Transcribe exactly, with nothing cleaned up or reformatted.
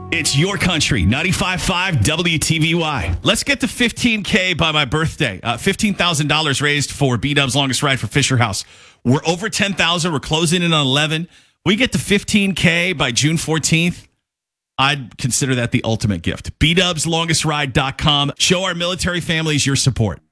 It's your country, ninety-five point five W T V Y. Let's get to fifteen K by my birthday. Uh, fifteen thousand dollars raised for B-Dub's Longest Ride for Fisher House. We're over ten thousand. We're closing in on eleven. We get to fifteen K by June fourteenth. I'd consider that the ultimate gift. B Dubs Longest Ride dot com. Show our military families your support.